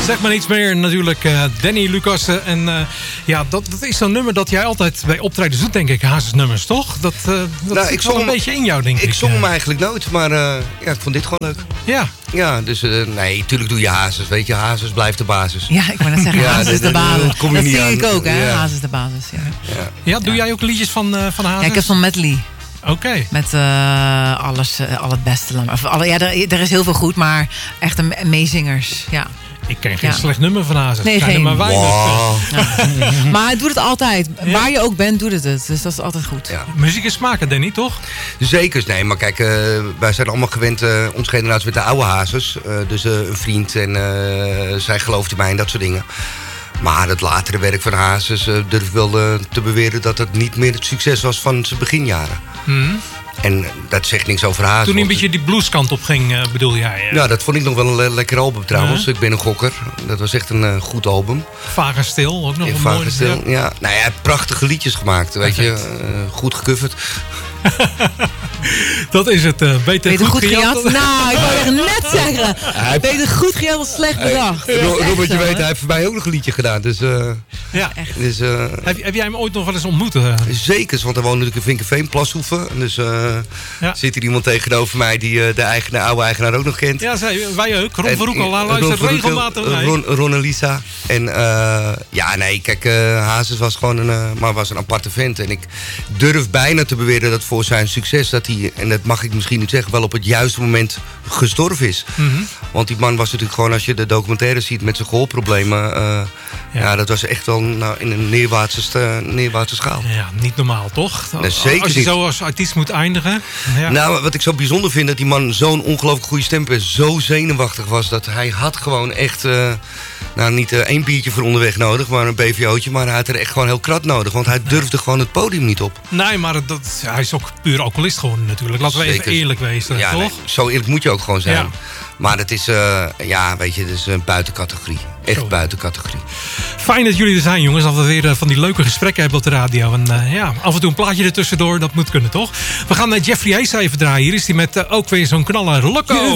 Zeg maar niets meer, natuurlijk Danny Lucassen. En dat is zo'n nummer dat jij altijd bij optredens doet, denk ik. Hazesnummers, toch? Dat zit wel een beetje in jou, denk ik. Ik zong hem eigenlijk nooit, maar ik vond dit gewoon leuk. Ja. Ja, dus nee, tuurlijk doe je Hazes. Weet je, Hazes blijft de basis. Ja, ik wou net zeggen, Hazes is de basis. Dat zie ik ook, hè? Ja. Hazes is de basis, Ja, doe jij ook liedjes van Hazes? Ja, ik heb zo'n medley. Oké. Met al het beste. Er is heel veel goed, maar echt een meezingers. Ja. Ik ken geen slecht nummer van Hazes. Nee, geen. Er maar weinig. Wow. Ja. Maar hij doet het altijd. Ja. Waar je ook bent, doet het. Dus dat is altijd goed. Ja. Muziek is smaken, Danny, toch? Zeker. Nee, maar kijk, wij zijn allemaal gewend, onze generatie met de oude Hazes. Dus een vriend en zij gelooft in mij en dat soort dingen. Maar het latere werk van Hazes durf ik wel te beweren dat het niet meer het succes was van zijn beginjaren. Mm. En dat zegt niks over Hazes. Toen hij een beetje die blueskant op ging, bedoel jij? Ja, dat vond ik nog wel een lekker album trouwens. Ik ben een gokker. Dat was echt een goed album. Vaag en stil, ook nog een Vaag mooi. en stil, ja. Nou ja, prachtige liedjes gemaakt, weet je. Goed gecoverd. Dat is het. Beter goed gejat. Nou, ik wou echt net zeggen. Beter goed gejat dan slecht bedacht. Robert, je weet, hij heeft voor mij ook nog een liedje gedaan. Dus, ja. Dus, heb jij hem ooit nog wel eens ontmoet? Zeker, want hij woont natuurlijk in Vinkenveen, Plashoeven. Dus zit er iemand tegenover mij die de oude eigenaar ook nog kent. Ja, wij ook. Ron Verhoekel luistert regelmatig mee. Ron en Lisa. En nee, kijk, Hazes was gewoon een aparte vent. En ik durf bijna te beweren dat voor zijn succes dat hij, en dat mag ik misschien niet zeggen, wel op het juiste moment gestorven is. Mm-hmm. Want die man was natuurlijk gewoon, als je de documentaire ziet met zijn gehoorproblemen, dat was echt wel in een neerwaartse schaal. Ja, niet normaal, toch? Nee, zeker als je zo als artiest moet eindigen. Ja. Nou, wat ik zo bijzonder vind, dat die man zo'n ongelooflijk goede stem heeft, zo zenuwachtig was, dat hij had gewoon echt, niet één biertje voor onderweg nodig, maar een BVO'tje, maar hij had er echt gewoon heel krat nodig, want hij durfde gewoon het podium niet op. Nee, maar hij is ook puur alcoholist geworden natuurlijk. Laten we even eerlijk wezen, toch? Nee, zo eerlijk moet je ook gewoon zijn. Ja. Maar het is, weet je, het is een buitencategorie. Echt buitencategorie. Fijn dat jullie er zijn, jongens. Dat we weer van die leuke gesprekken hebben op de radio. En af en toe een plaatje ertussendoor, dat moet kunnen, toch? We gaan naar Jeffrey Hayes even draaien. Hier is hij met ook weer zo'n knaller. Loco!